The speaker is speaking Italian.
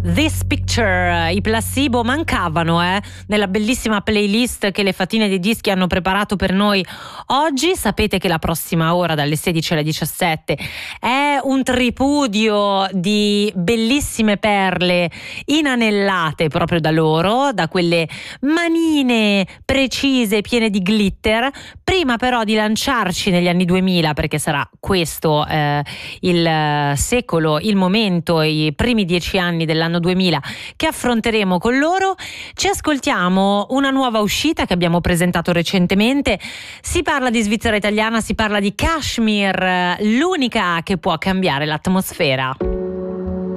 This Picture. I Placebo mancavano nella bellissima playlist che le Fatine dei Dischi hanno preparato per noi oggi. Sapete che la prossima ora dalle 16 alle 17 è un tripudio di bellissime perle inanellate proprio da loro, da quelle manine precise piene di glitter. Prima però di lanciarci negli anni 2000, perché sarà questo il secolo, il momento, i primi 10 anni dell'anno 2000 che affronteremo con loro, ci ascoltiamo una nuova uscita che abbiamo presentato recentemente. Si parla di Svizzera italiana, si parla di Kashmir, l'unica che può cambiare l'atmosfera.